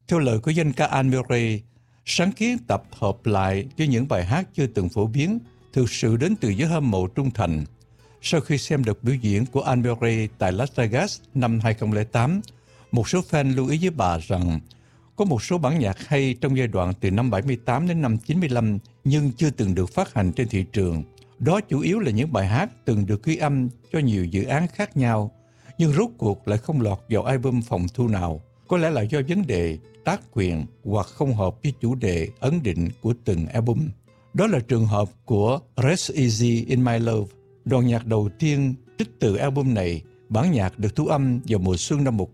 Theo lời của danh ca Anne Murray, sáng kiến tập hợp lại với những bài hát chưa từng phổ biến thực sự đến từ giới hâm mộ trung thành. Sau khi xem được biểu diễn của Anne Murray tại Las Vegas năm 2008, một số fan lưu ý với bà rằng có một số bản nhạc hay trong giai đoạn từ năm 78 đến năm 95 nhưng chưa từng được phát hành trên thị trường. Đó chủ yếu là những bài hát từng được ghi âm cho nhiều dự án khác nhau, nhưng rốt cuộc lại không lọt vào album phòng thu nào. Có lẽ là do vấn đề tác quyền hoặc không hợp với chủ đề ấn định của từng album. Đó là trường hợp của Rest Easy in My Love, đoạn nhạc đầu tiên trích từ album này. Bản nhạc được thu âm vào mùa xuân năm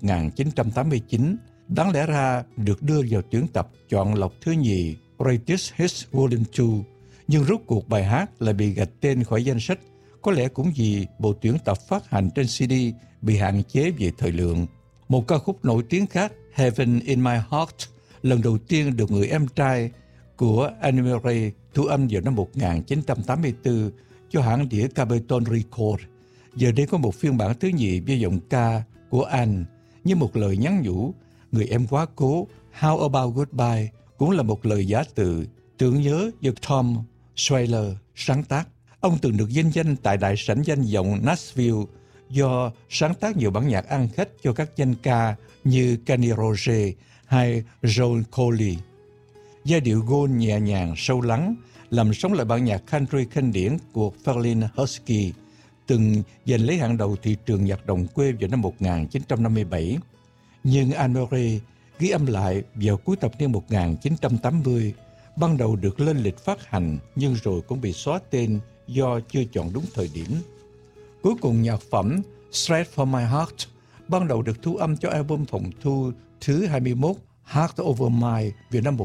1989, đáng lẽ ra được đưa vào tuyển tập chọn lọc thứ nhì Greatest Hits Volume 2, nhưng rốt cuộc bài hát lại bị gạch tên khỏi danh sách, có lẽ cũng vì bộ tuyển tập phát hành trên CD bị hạn chế về thời lượng. Một ca khúc nổi tiếng khác, Heaven in My Heart, lần đầu tiên được người em trai của Anne Murray thu âm vào năm 1984 cho hãng đĩa Capitol Records. Giờ đây có một phiên bản thứ nhì với giọng ca của Anne, như một lời nhắn nhủ, người em quá cố, How About Goodbye, cũng là một lời giả từ, tưởng nhớ do Tom Sawyer sáng tác. Ông từng được vinh danh tại đại sảnh danh vọng Nashville do sáng tác nhiều bản nhạc ăn khách cho các danh ca như Kenny Rogers hay Joel Corey. Giai điệu gold nhẹ nhàng, sâu lắng, làm sống lại bản nhạc country kinh điển của Ferlin Husky, từng giành lấy hạng đầu thị trường nhạc đồng quê vào năm 1957. Nhưng Anne Murray ghi âm lại vào cuối thập niên 1980, ban đầu được lên lịch phát hành nhưng rồi cũng bị xóa tên do chưa chọn đúng thời điểm. Cuối cùng nhạc phẩm Straight from My Heart ban đầu được thu âm cho album phòng thu thứ 21 Heart Over Mind vào năm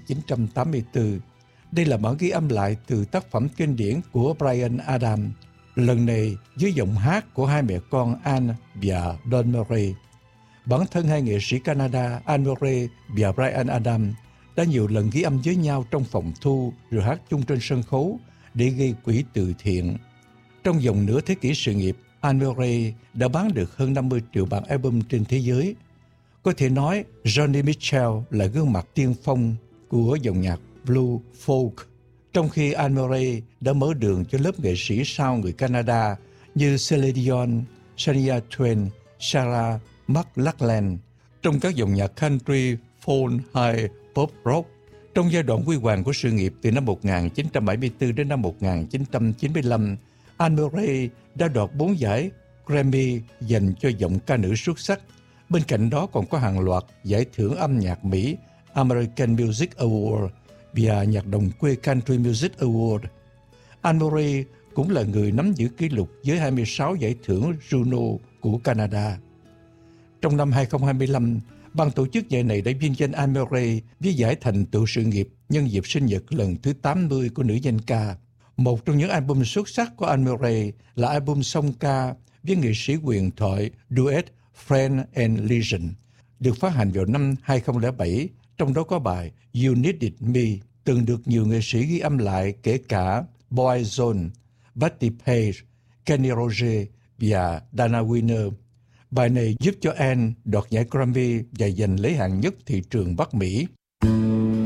1984. Đây là bản ghi âm lại từ tác phẩm kinh điển của Bryan Adams, lần này dưới giọng hát của hai mẹ con Anne và Don Murray. Bản thân hai nghệ sĩ Canada Anne Murray và Bryan Adams đã nhiều lần ghi âm với nhau trong phòng thu rồi hát chung trên sân khấu để gây quỹ từ thiện. Trong vòng nửa thế kỷ sự nghiệp, Anne Murray đã bán được hơn 50 triệu bản album trên thế giới. Có thể nói Johnny Mitchell là gương mặt tiên phong của dòng nhạc blue folk, trong khi Anne Murray đã mở đường cho lớp nghệ sĩ sau người Canada như Celine Dion, Shania Twain, Sarah McLachlan trong các dòng nhạc country, folk hay pop rock. Trong giai đoạn huy hoàng của sự nghiệp từ năm 1974 đến năm 1995, Anne Murray đã đoạt 4 giải Grammy dành cho giọng ca nữ xuất sắc. Bên cạnh đó còn có hàng loạt giải thưởng âm nhạc Mỹ American Music Award và nhạc đồng quê Country Music Award. Anne Murray cũng là người nắm giữ kỷ lục với 26 giải thưởng Juno của Canada. Trong năm 2025, ban tổ chức giải này đã vinh danh Anne Murray với giải thành tựu sự nghiệp nhân dịp sinh nhật lần thứ 80 của nữ danh ca. Một trong những album xuất sắc của Anne Murray là album song ca với nghệ sĩ huyền thoại duet Friend and Legion, được phát hành vào năm 2007, trong đó có bài You Needed Me, từng được nhiều nghệ sĩ ghi âm lại kể cả Boyzone, Patti Page, Kenny Rogers và Dana Winner. Bài này giúp cho Anne đoạt giải Grammy và giành lấy hạng nhất thị trường Bắc Mỹ.